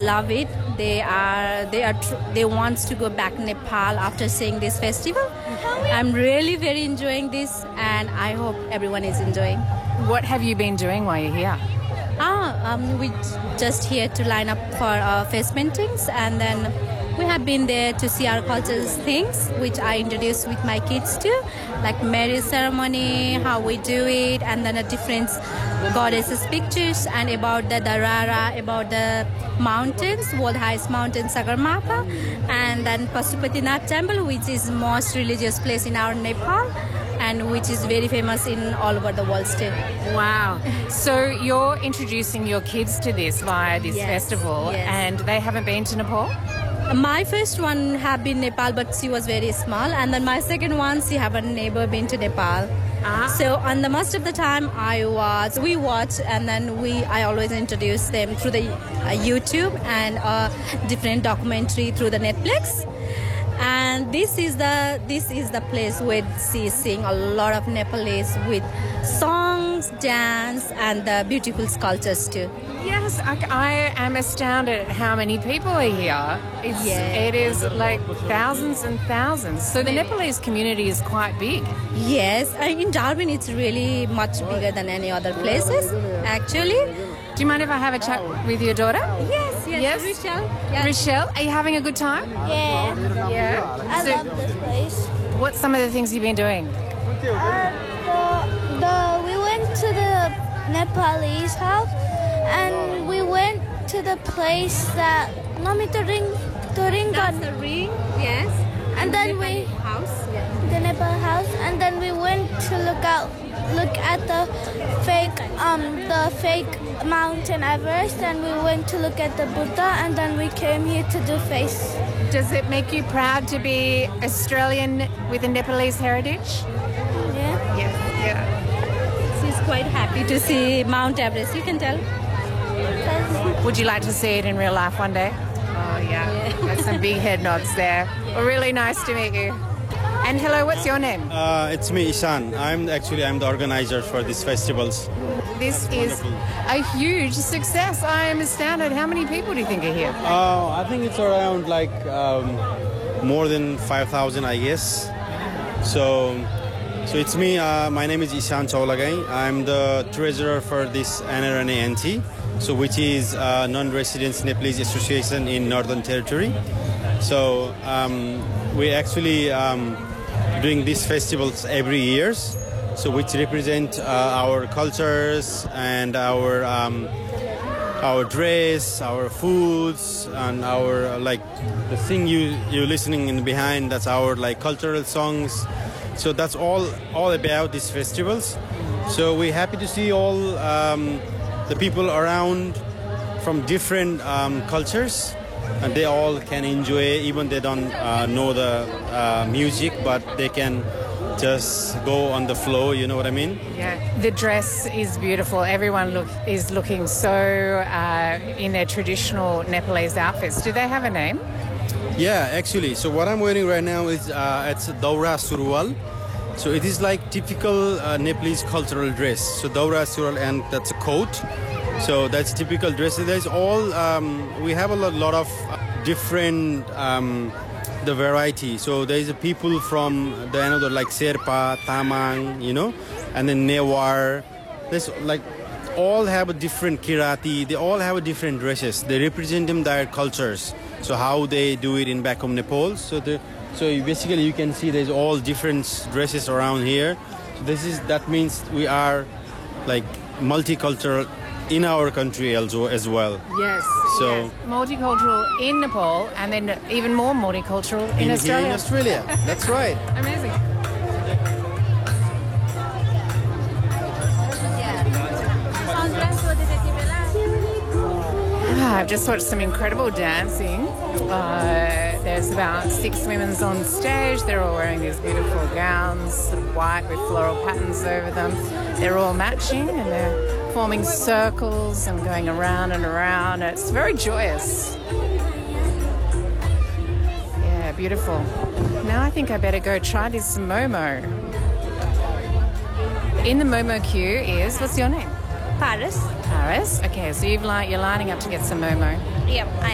love it. They want to go back Nepal after seeing this festival. I'm really very enjoying this, and I hope everyone is enjoying. What have you been doing while you're here? We just here to line up for face paintings, and then we have been there to see our cultural things, which I introduced with my kids too, like marriage ceremony, how we do it, and then the different goddesses pictures, and about the Darara, about the mountains, world highest mountain Sagarmatha, and then Pashupatinath temple, which is most religious place in our Nepal, and which is very famous in all over the world still. Wow. So you're introducing your kids to this via this festival, and they haven't been to Nepal? My first one have been Nepal, but she was very small, and then my second one, she haven't never been to Nepal. So on the most of the time we watch, and then I always introduce them through the YouTube and different documentary through the Netflix. And this is the place where she sing a lot of Nepalese with songs, dance, and the beautiful sculptures too. Yes, I am astounded at how many people are here. It is like thousands and thousands. So the Nepalese community is quite big. Yes, in Darwin it's really much bigger than any other places, actually. Do you mind if I have a chat with your daughter? Yes. Rochelle. Yes. Rochelle, are you having a good time? Yeah. I love this place. What's some of the things you've been doing? We went to the Nepalese house, and we went to the place that That's the ring, yes. And then we the Nepal house, and then we went to look at the fake Mountain Everest, and we went to look at the Buddha, and then we came here to do face. Does it make you proud to be Australian with a Nepalese heritage? Yeah. Yeah. She's quite happy to see Mount Everest, you can tell. Would you like to see it in real life one day? Oh, yeah. That's some big head nods there. Well, really nice to meet you. And hello, what's your name? It's me, Ishan. I'm the organizer for these festivals. This is a huge success. I am astounded. How many people do you think are here? I think it's around more than 5,000, I guess. So it's me. My name is Ishan Chaulagai. I'm the treasurer for this NRNA-NT, which is Non-Resident Nepalese Association in Northern Territory. So we actually doing these festivals every year, which represent our cultures and our dress, our foods, and our the thing you're listening in behind. That's our cultural songs. So that's all about these festivals. So we're happy to see all the people around from different cultures, and they all can enjoy, even they don't know the music, but they can just go on the flow, you know what I mean? Yeah, the dress is beautiful. Everyone is looking so in their traditional Nepalese outfits. Do they have a name? Yeah, actually. So what I'm wearing right now is it's Daura Surwal. So it is like typical Nepalese cultural dress. So Daura Surwal, and that's a coat. So that's typical dress. There's all we have a lot of different the variety. So there's people from the another Sherpa, Tamang, and then Newar. There's all have a different Kirati. They all have a different dresses. They represent them their cultures. So how they do it in back home Nepal. So basically you can see there's all different dresses around here. So that means we are multicultural in our country also as well. Yes. So yes. Multicultural in Nepal, and then even more multicultural in Australia. Here in Australia. That's right. Amazing. I've just watched some incredible dancing. There's about 6 women on stage. They're all wearing these beautiful gowns, sort of white with floral patterns over them. They're all matching, and they're forming circles and going around and around. It's very joyous. Yeah, beautiful. Now I think I better go try this Momo. In the Momo queue is, what's your name? Paris. Paris. Okay, so you're lining up to get some Momo. Yep.